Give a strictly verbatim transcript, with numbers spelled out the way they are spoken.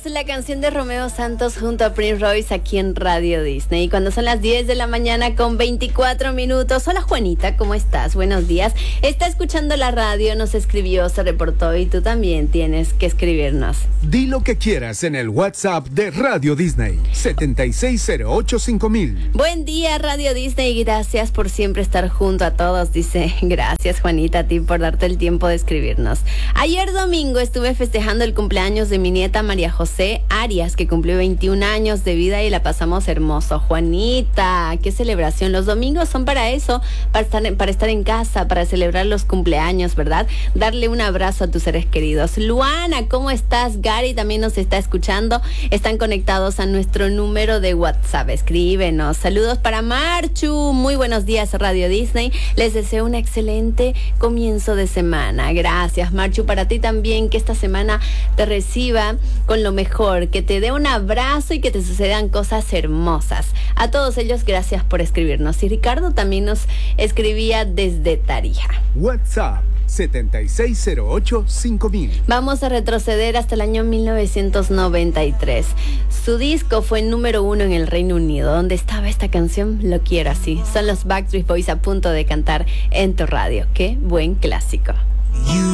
La canción de Romeo Santos junto a Prince Royce aquí en Radio Disney. Cuando son las diez de la mañana con veinticuatro minutos. Hola Juanita, ¿cómo estás? Buenos días. Está escuchando la radio, nos escribió, se reportó y tú también tienes que escribirnos. Di lo que quieras en el WhatsApp de Radio Disney, siete seis cero ocho cinco mil. Buen día Radio Disney, gracias por siempre estar junto a todos. Dice, gracias Juanita a ti por darte el tiempo de escribirnos. Ayer domingo estuve festejando el cumpleaños de mi nieta María José Arias, que cumplió veintiún años de vida y la pasamos hermoso. Juanita, qué celebración. Los domingos son para eso, para estar, para estar en casa, para celebrar los cumpleaños, ¿verdad? Darle un abrazo a tus seres queridos. Luana, ¿cómo estás? Gary también nos está escuchando. Están conectados a nuestro número de WhatsApp. Escríbenos. Saludos para Marchu. Muy buenos días, Radio Disney. Les deseo un excelente comienzo de semana. Gracias, Marchu. Para ti también, que esta semana te reciba con lo mejor, que te dé un abrazo y que te sucedan cosas hermosas. A todos ellos, gracias por escribirnos. Y Ricardo también nos escribía desde Tarija. WhatsApp siete seis cero ocho cinco mil. Vamos a retroceder hasta el año mil novecientos noventa y tres. Su disco fue número uno en el Reino Unido. ¿Dónde estaba esta canción? Lo quiero así. Son los Backstreet Boys a punto de cantar en tu radio. Qué buen clásico.